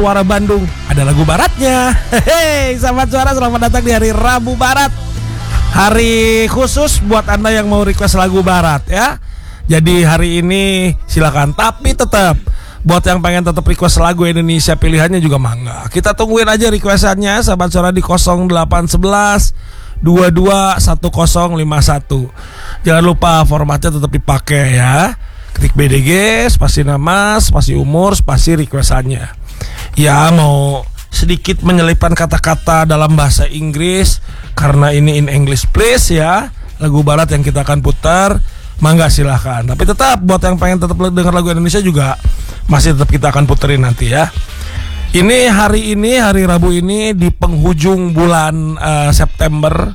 Suara Bandung, ada lagu baratnya. Hehehe, sahabat suara, selamat datang di hari Rabu Barat. Hari khusus buat Anda yang mau request lagu barat ya. Jadi hari ini silakan, tapi tetap buat yang pengen tetap request lagu Indonesia pilihannya juga mangga. Kita tungguin aja requestannya sahabat suara di 0811 221051. Jangan lupa formatnya tetap dipakai ya. Ketik BDG, spasi nama, spasi umur, spasi requestannya. Ya, mau sedikit menyelipkan kata-kata dalam bahasa Inggris karena ini in English please ya. Lagu barat yang kita akan putar, mangga silahkan. Tapi tetap buat yang pengen tetap dengar lagu Indonesia juga masih tetap kita akan puterin nanti ya. Ini hari Rabu ini di penghujung bulan September.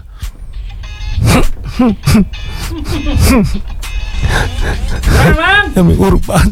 Demi Urban.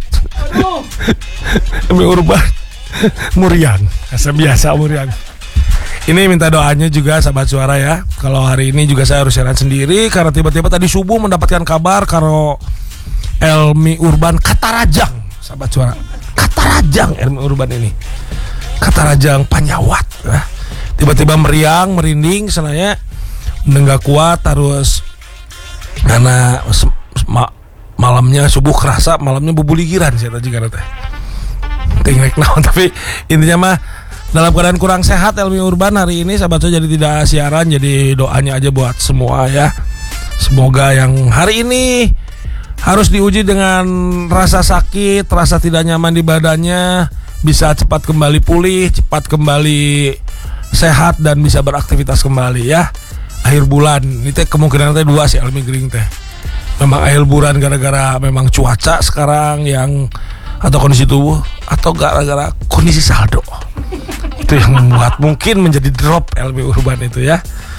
Demi Urban. Murian, biasa Murian. Ini minta doanya juga sahabat suara ya. Kalau hari ini juga saya harus siaran sendiri karena tiba-tiba tadi subuh mendapatkan kabar kalau Elmi Urban Katarajang, sahabat suara. Katarajang Elmi Urban ini. Katarajang Panyawat ya. Tiba-tiba meriang, merinding senanya nggak kuat harus karena malamnya subuh kerasa, malamnya bubuligiran saya tadi karena teh. Tinggal naon, tapi intinya mah dalam keadaan kurang sehat Elmi Urban hari ini sahabat saya, jadi tidak siaran. Jadi doanya aja buat semua ya. Semoga yang hari ini harus diuji dengan rasa sakit, rasa tidak nyaman di badannya bisa cepat kembali pulih, cepat kembali sehat dan bisa beraktivitas kembali ya. Akhir bulan ini teh kemungkinan teh 2 sih Elmi Gering teh. Memang akhir bulan gara-gara memang cuaca sekarang yang atau kondisi tubuh atau gara-gara kondisi saldo itu yang membuat mungkin menjadi drop Elmi Urban itu ya.